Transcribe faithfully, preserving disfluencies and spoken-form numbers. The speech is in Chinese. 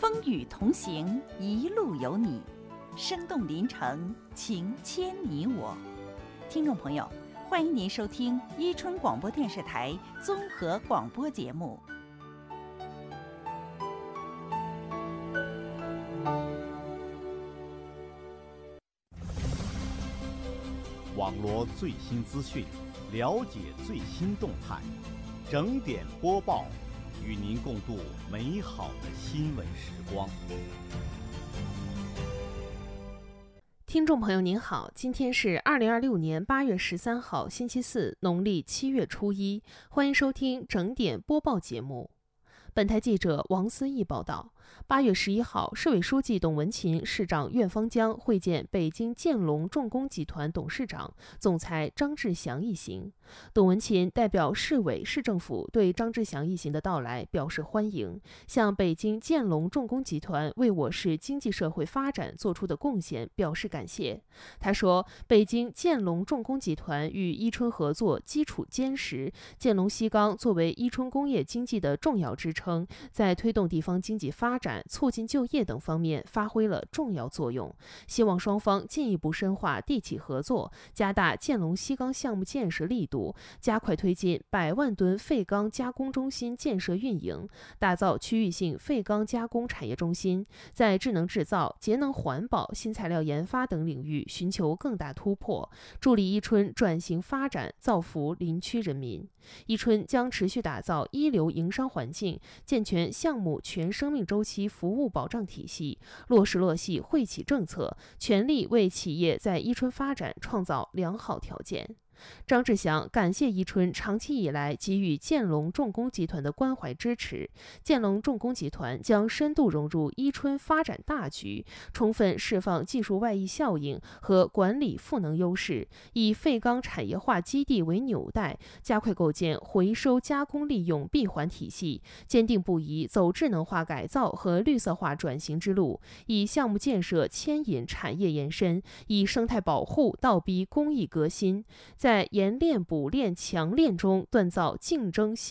风雨同行，一路有你，生动临城，情牵你我。听众朋友，欢迎您收听伊春广播电视台综合广播节目。 网罗最新资讯，了解最新动态，整点播报，与您共度美好的新闻时光。 听众朋友您好，今天是二零二六年八月十三号星期四，农历七月初一，欢迎收听整点播报节目。本台记者王思义报道，八月十一号，市委书记董文琴、市长苑方江会见北京建龙重工集团董事长、总裁张志祥一行。董文琴代表市委、市政府对张志祥一行的到来表示欢迎，向北京建龙重工集团为我市经济社会发展做出的贡献表示感谢。他说，北京建龙重工集团与伊春合作基础坚实，建龙西钢作为伊春工业经济的重要支撑，在推动地方经济发展、促进就业等方面发挥了重要作用。希望双方进一步深化地企合作，加大建龙西钢项目建设力度，加快推进百万吨废钢加工中心建设运营，打造区域性废钢加工产业中心，在智能制造、节能环保、新材料研发等领域寻求更大突破，助力伊春转型发展，造福林区人民。伊春将持续打造一流营商环境，健全项目全生命周期服务保障体系，落实落细惠企政策，全力为企业在伊春发展创造良好条件。张志祥感谢伊春长期以来给予建龙重工集团的关怀支持，建龙重工集团将深度融入伊春发展大局，充分释放技术外溢效应和管理赋能优势，以废钢产业化基地为纽带，加快构建回收加工利用闭环体系，坚定不移走智能化改造和绿色化转型之路，以项目建设牵引产业延伸，以生态保护倒逼工艺革新，在在研炼补炼强炼中锻造竞争性